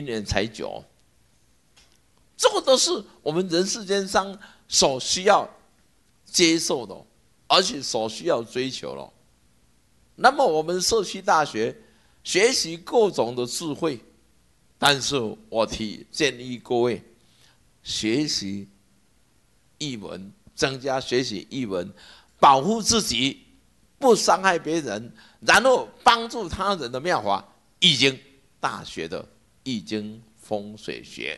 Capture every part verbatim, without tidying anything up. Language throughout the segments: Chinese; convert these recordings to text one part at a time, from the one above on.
年才久，这个都是我们人世间上所需要接受的，而且所需要追求的。那么我们社区大学学习各种的智慧，但是我提建议各位学习译文，增加学习译文，保护自己，不伤害别人，然后帮助他人的妙法。易经大学的易经风水学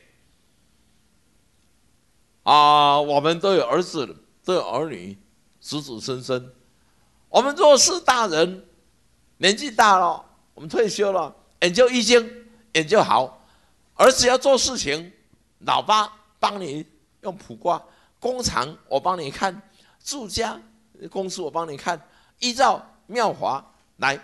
啊，我们都有儿子，都有儿女，子子孙孙。我们若是大人，年纪大了，我们退休了，研究易经，研究好。儿子要做事情，老爸帮你用卜卦，工厂我帮你看，住家公司我帮你看，依照妙法来，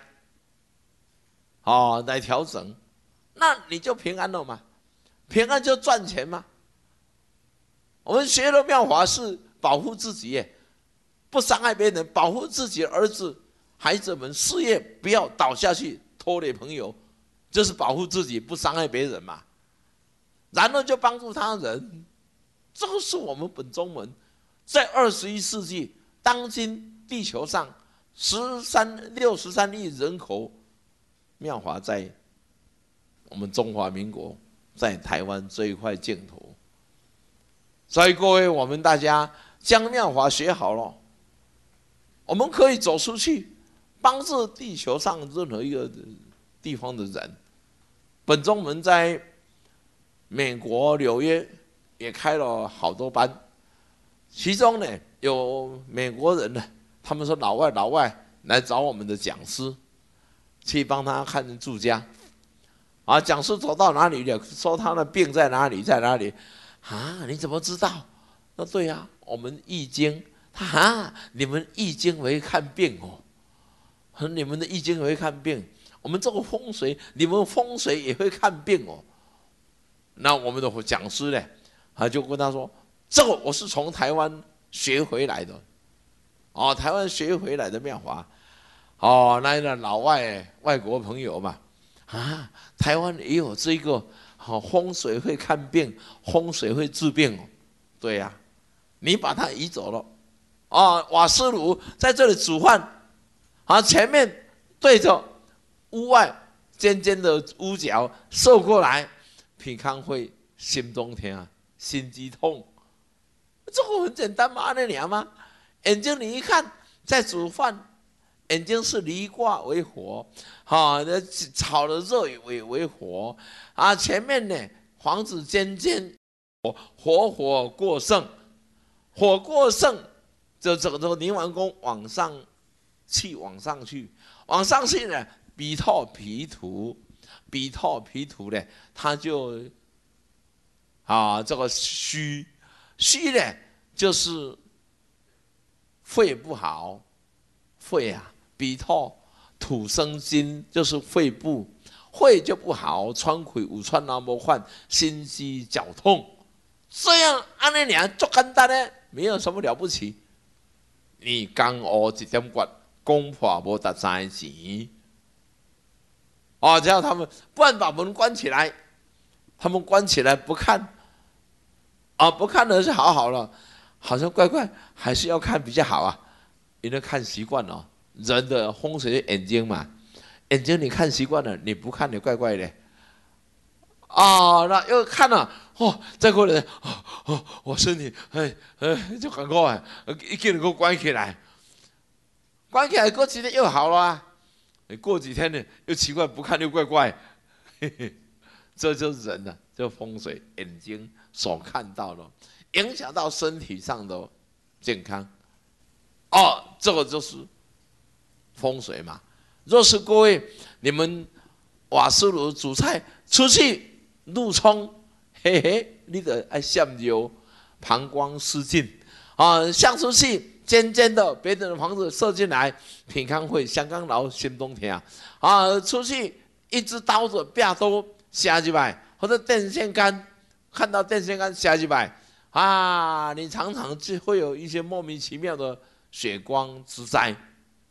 哦，来调整，那你就平安了嘛，平安就赚钱嘛。我们学的妙法是保护自己耶，不伤害别人，保护自己的儿子、孩子们事业不要倒下去，拖累朋友，就是保护自己，不伤害别人嘛。然后就帮助他人，这个是我们本宗门在二十一世纪，当今地球上十三六十三亿人口，妙法在我们中华民国，在台湾这一块净土。所以各位，我们大家将妙法学好了，我们可以走出去，帮助地球上任何一个地方的人。本宗门在美国纽约也开了好多班，其中呢有美国人呢，他们说老外老外来找我们的讲师，去帮他看住家。啊，讲师走到哪里了，说他的病在哪里在哪里。啊，你怎么知道？那对呀、啊，我们易经，他啊，你们易经会看病哦，你们的易经会看病，我们这个风水，你们风水也会看病哦。那我们的讲师呢，他就跟他说，这个我是从台湾学回来的，哦，台湾学回来的妙法，哦，那那老外外国朋友嘛，啊，台湾也有这个。好，风水会看病，风水会治病哦。对呀、啊，你把它移走了，啊，瓦斯炉在这里煮饭，啊，前面对着屋外尖尖的屋角射过来，平康会心中疼，心肌痛，这个很简单嘛，按那娘吗？眼睛你一看在煮饭，眼睛是离卦为火，哈、啊，炒的热为为火。啊，前面呢，房子尖尖，火火火过盛，火过盛，就整个泥丸宫往上气往上去，往上去呢，比透皮土，比透皮土呢，它就啊这个虚虚呢，就是肺不好，肺啊，比透土生金，就是肺部。肺就不好，川溃五川那么患，心肌绞痛，这样按那俩做简单呢，没有什么了不起。你刚学一点骨，功破无达财钱。哦，只要他们不然把门关起来，他们关起来不看，啊，不看的是好好了，好像怪怪，还是要看比较好啊，因为看习惯了，人的风水眼睛嘛。眼睛你看习惯了，你不看你怪怪的。啊，那又看了，哦，再过来，哦哦，我身体，哎哎，就赶快，一给你给我关起来，关起来过几天又好了啊。你过几天呢，又奇怪，不看又怪怪，嘿嘿，这就是人的、啊，这风水眼睛所看到的，影响到身体上的健康。哦，这个就是风水嘛。若是各位你们瓦斯炉煮菜出去路冲，嘿嘿，你得爱向右，膀胱失禁啊，向出去尖尖的别人的房子射进来，平康会香港佬心中疼啊，出去一只刀子啪都下几百，或者电线杆看到电线杆下几百啊，你常常就会有一些莫名其妙的血光之灾。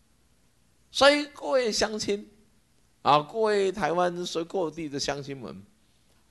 所以各位乡亲啊，各位台湾所各地的乡亲们，